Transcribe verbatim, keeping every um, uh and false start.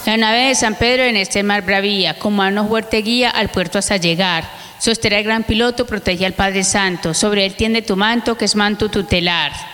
La nave de San Pedro en este mar bravía, con mano fuerte guía al puerto hasta llegar. Sostera el gran piloto, protege al Padre Santo, sobre él tiende tu manto, que es manto tutelar.